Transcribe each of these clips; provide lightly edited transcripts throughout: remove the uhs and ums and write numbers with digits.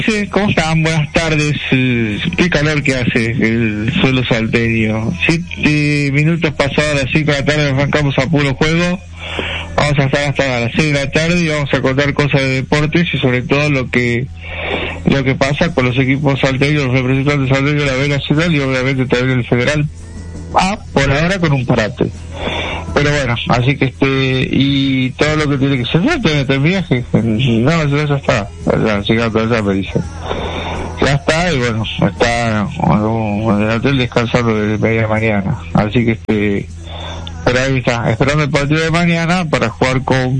Sí, ¿cómo están? Buenas tardes. Qué calor que hace el suelo salteño. 7 minutos pasadas las 5 de la tarde, arrancamos a puro juego. Vamos a estar hasta las 6 de la tarde y vamos a contar cosas de deportes y sobre todo lo que pasa con los equipos salteños, los representantes salteños de la B Nacional y obviamente también el Federal. Por ahora con un parate. Pero bueno, así que y todo lo que tiene que ser el viaje, no, ya está, ya me dicen. Ya está, y bueno, está en el hotel descansando de media mañana. Así que pero ahí está, esperando el partido de mañana para jugar con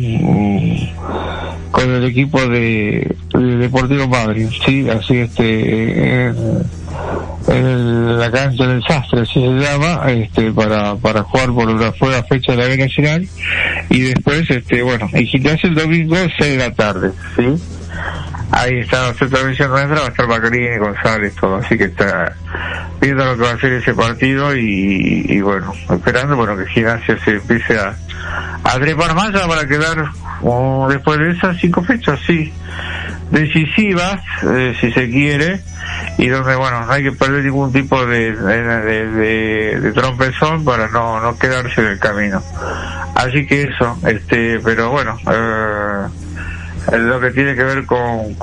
el equipo de Deportivo Madrid, sí, así en la cancha del Sastre, así se llama, para jugar por una fuera fecha de la B Nacional, y después, bueno, en Gimnasia el domingo 6 de la tarde, sí. Ahí está la transmisión nuestra, va a estar Macrini, González, todo, así que está viendo lo que va a ser ese partido y bueno, esperando, bueno, que Gimnasia se empiece a trepar más ya para quedar después de esas 5 fechas, sí, decisivas, si se quiere, y donde, bueno, no hay que perder ningún tipo de trompezón para no quedarse en el camino. Así que eso, pero bueno, lo que tiene que ver con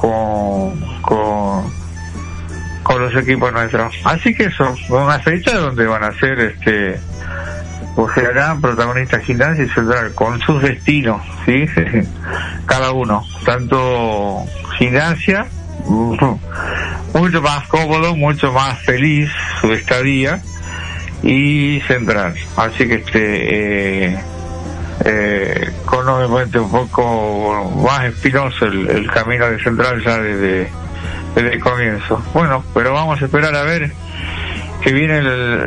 los equipos nuestros. Así que eso, una fecha donde van a ser, pues serán protagonistas Gimnasia y Central con sus destinos, ¿sí? Cada uno, tanto Gimnasia, mucho más cómodo, mucho más feliz su estadía, y Central, así que con obviamente un poco más espinoso el camino de Central ya desde el comienzo. Bueno, pero vamos a esperar a ver que viene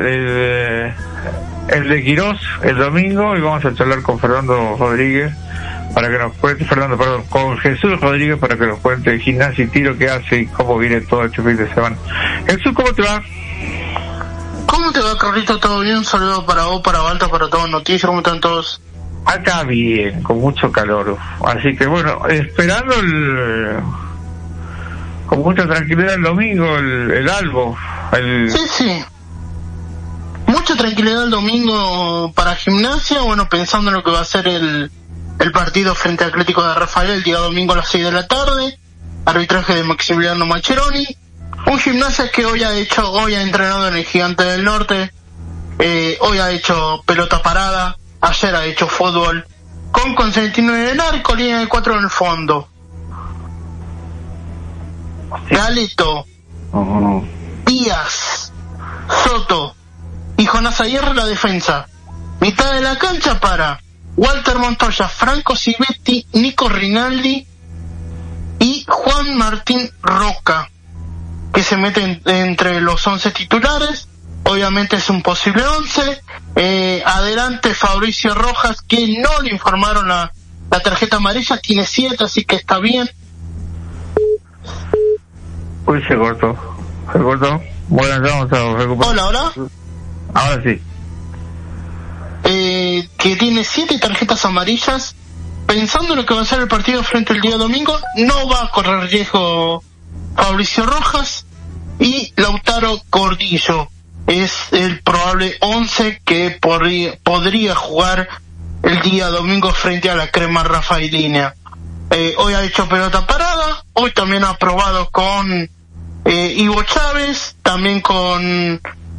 el de Quirós el domingo, y vamos a charlar con Fernando Rodríguez para que nos cuente, con Jesús Rodríguez para que nos cuente Gimnasia y Tiro qué hace y cómo viene todo este fin de semana. Jesús, ¿cómo te va? ¿Cómo te va, Carlito? ¿Todo bien? Un saludo para vos, para Balta, para todos Noticias. ¿Cómo están todos? Acá bien, con mucho calor. Así que bueno, esperando con mucha tranquilidad el domingo, el Albo. Sí. Mucha tranquilidad el domingo para Gimnasia, bueno, pensando en lo que va a ser el partido frente al Atlético de Rafael el día domingo a las 6 de la tarde, arbitraje de Maximiliano Mascheroni. Un Gimnasia que hoy ha entrenado en el Gigante del Norte, hoy ha hecho pelota parada, ayer ha hecho fútbol, con Consentino en el arco, línea de 4 en el fondo. Galito, Díaz, Soto y Jonás Aguirre la defensa. Mitad de la cancha para Walter Montoya, Franco Silvetti, Nico Rinaldi y Juan Martín Roca, que se meten entre los 11 titulares. Obviamente es un posible 11. Adelante Fabricio Rojas, que no le informaron la tarjeta amarilla, tiene 7, así que está bien. Uy, se cortó. Bueno, vamos a recuperar. Hola. Ahora sí. Que tiene 7 tarjetas amarillas. Pensando en lo que va a ser el partido frente al día domingo, no va a correr riesgo Fabricio Rojas, y Lautaro Gordillo es el probable 11 que podría jugar el día domingo frente a la crema rafaelina. Hoy ha hecho pelota parada, hoy también ha probado con Ivo Chávez, también con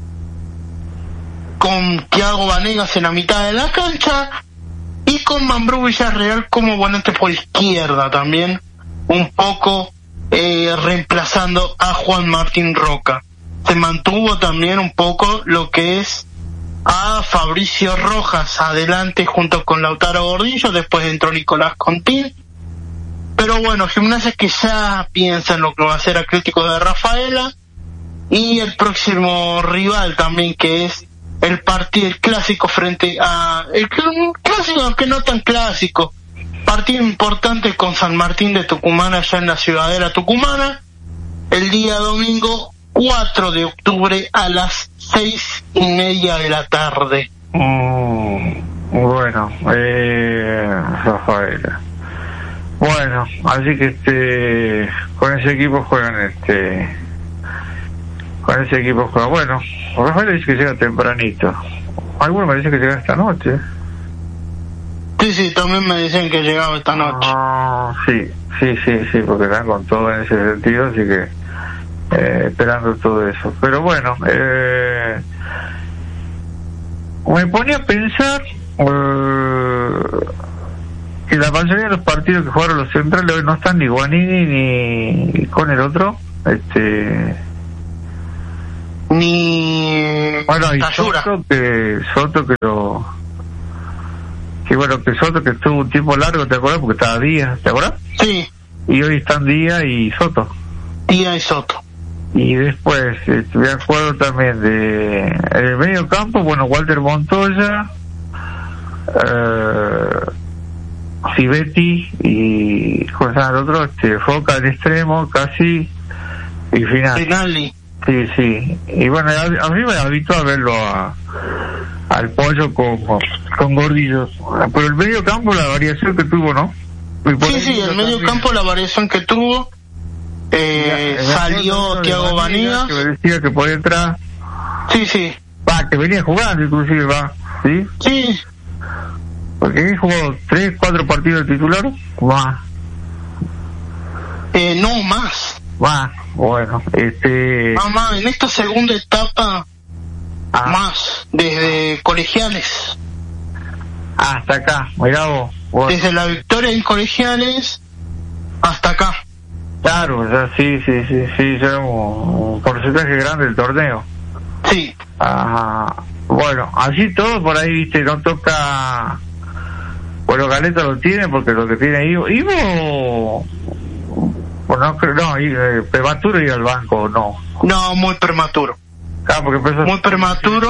Thiago Vanegas en la mitad de la cancha, y con Mambrú Villarreal como volante por izquierda también, un poco reemplazando a Juan Martín Roca. Se mantuvo también un poco lo que es a Fabricio Rojas adelante junto con Lautaro Gordillo, después entró Nicolás Contín. Pero bueno, Gimnasia que ya piensa en lo que va a ser Atlético de Rafaela, y el próximo rival también, que es el clásico frente a el clásico, aunque no tan clásico, partido importante con San Martín de Tucumán, allá en la Ciudadela Tucumana, el día domingo 4 de octubre a las 6:30 de la tarde. Bueno, Rafaela. Bueno, así que con ese equipo juegan bueno, Rafael dice que llega tempranito. Algunos me dicen que llega esta noche. Sí, también me dicen que llegaba esta noche. Sí, porque están con todo en ese sentido, así que esperando todo eso. Pero bueno, me ponía a pensar que la mayoría de los partidos que jugaron los centrales hoy no están ni Guanini ni con el otro, ni bueno, y Tayura. Soto que estuvo un tiempo largo, ¿te acuerdas? Porque estaba Díaz, ¿te acuerdas? Sí. Y hoy están Díaz y Soto. Díaz y Soto. Y después, me acuerdo también de en el medio campo, bueno, Walter Montoya, Civetti y ¿cómo se llama el otro? Foca al extremo, casi, y Finali. Sí. Y bueno, a mí me habitué a verlo al Pollo con Gordillo. Pero el medio campo, la variación que tuvo, ¿no? Sí, el medio campo, la variación que tuvo, salió Thiago Banega. Que me decía que podía entrar. Sí. Que venía jugando inclusive, ¿sí? Sí. Porque jugó 3-4 partidos de titular, más. No, más. Bueno, Mamá, en esta segunda etapa, más, desde colegiales. Hasta acá, mirá vos. Bueno. Desde la victoria en colegiales hasta acá. Claro, ya sí, ya un porcentaje grande del torneo. Sí. Bueno, así todo por ahí, viste, no toca. Bueno, Galeta lo tiene porque lo que tiene Ivo, bueno, prematuro ir al banco, no. No, muy prematuro. Porque muy prematuro.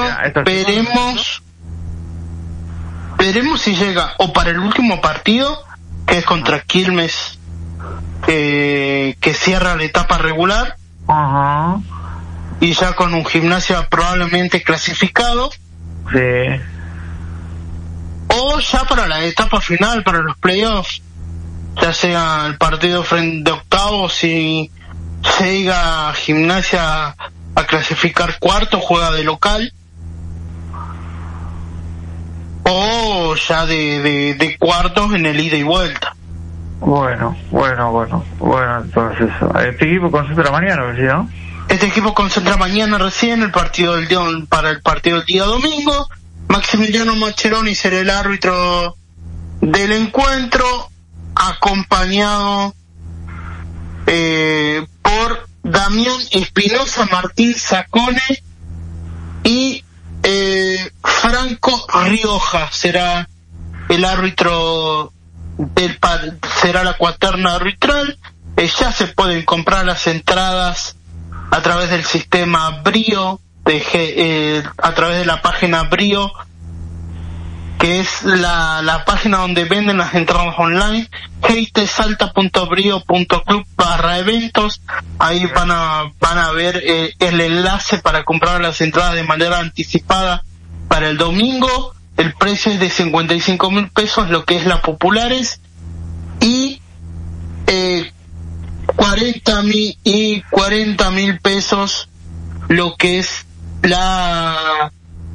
Veremos si llega o para el último partido, que es contra Quilmes, que cierra la etapa regular. Y ya con un Gimnasia probablemente clasificado. Sí. O ya para la etapa final, para los playoffs, ya sea el partido frente de octavos, si llega Gimnasia a clasificar cuarto, juega de local, o ya de cuartos en el ida y vuelta. Bueno, entonces, este equipo concentra mañana, ¿no? Este equipo concentra mañana recién para el partido del día domingo. Maximiliano Mascheroni será el árbitro del encuentro, acompañado por Damián Espinosa, Martín Sacone y Franco Rioja será el árbitro será la cuaterna arbitral. Ya se pueden comprar las entradas a través del sistema Brio, a través de la página Brio, que es la página donde venden las entradas online, salta.brio.club/eventos. Ahí van a ver el enlace para comprar las entradas de manera anticipada para el domingo. El precio es de 55.000 pesos, lo que es las populares, y 40.000 pesos lo que es la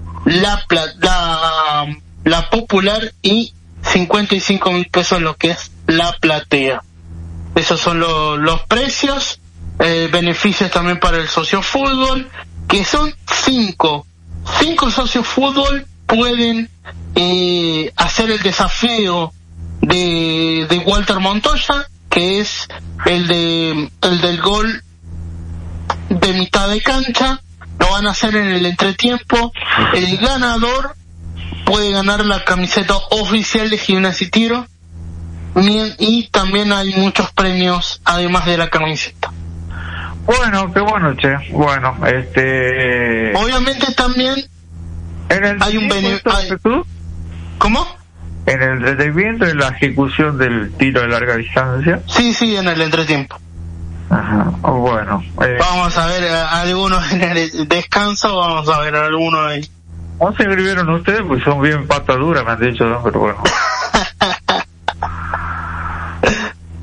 popular, y 55.000 pesos lo que es la platea. Esos son los precios. Beneficios también para el socio fútbol, que son 5 socios fútbol pueden hacer el desafío de Walter Montoya, que es el del gol de mitad de cancha. Lo van a hacer en el entretiempo. El ganador puede ganar la camiseta oficial de Gimnasia y Tiro, y también hay muchos premios además de la camiseta. Bueno, qué bueno, che. Bueno, obviamente también hay un beneficio. ¿Cómo? En el entretenimiento, en la ejecución del tiro de larga distancia. Sí, en el entretiempo. Bueno. Vamos a ver algunos en el descanso, vamos a ver algunos ahí. ¿Cómo se inscribieron ustedes? Pues son bien pata dura, me han dicho, ¿no? Pero bueno.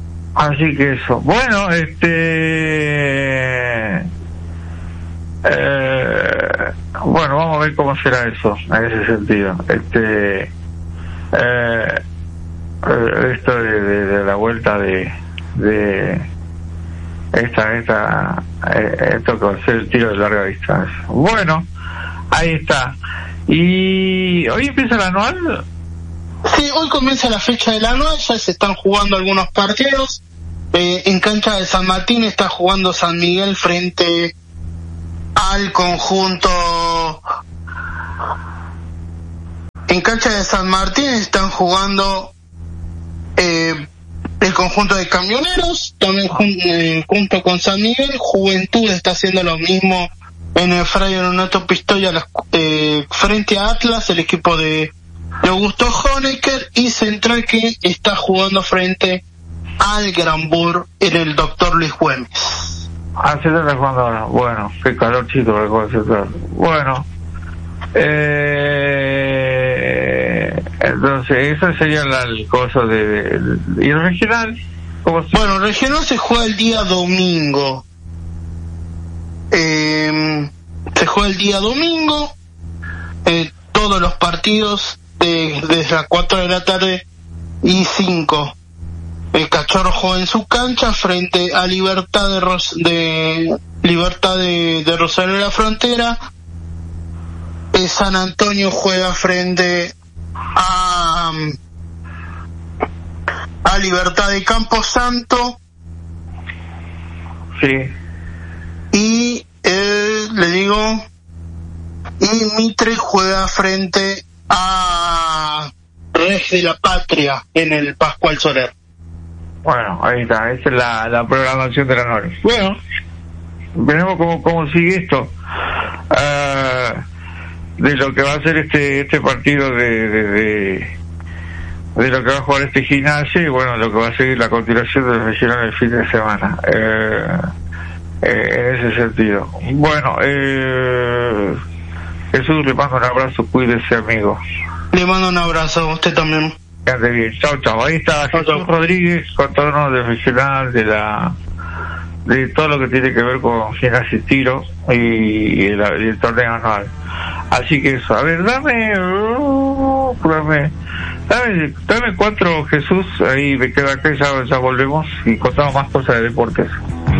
Así que eso. Bueno, bueno, vamos a ver cómo será eso, en ese sentido. Esto de la vuelta de esto que va a ser el tiro de larga distancia. Bueno, ahí está. ¿Y hoy empieza el anual? Sí, hoy comienza la fecha del anual, ya se están jugando algunos partidos. En cancha de San Martín está jugando San Miguel frente al conjunto. En cancha de San Martín están jugando el conjunto de Camioneros, también junto con San Miguel. Juventud está haciendo lo mismo en el Fray Donato Pistoia frente a Atlas, el equipo de Augusto Honecker, y Central que está jugando frente al Granbur en el Dr. Luis Güemes. Ah, se está jugando ahora. Bueno, qué calor, chico, bueno, entonces eso sería el coso y el regional. Bueno, el regional se juega el día domingo. Se juega el día domingo. Todos los partidos desde las 4 de la tarde y 5. El Cachorro juega en su cancha frente a Libertad de Rosario de la Frontera. San Antonio juega frente a Libertad de Camposanto. Sí. Y le digo, y Mitre juega frente a Res de la Patria en el Pascual Soler. Bueno, ahí está, esa es la programación de la noche. Bueno, veremos cómo sigue esto. De lo que va a ser este partido de lo que va a jugar este Gimnasia, y bueno, lo que va a seguir la continuación del regional el fin de semana, en ese sentido. Bueno, Jesús, le mando un abrazo, cuídese, amigo. Le mando un abrazo a usted también. Que ande bien, chao. Ahí está Jesús Rodríguez contándonos del regional, de todo lo que tiene que ver con Gimnasia y Tiro y el torneo anual. Así que eso, a ver, dame 4, Jesús, ahí me queda acá, ya volvemos y contamos más cosas de deportes.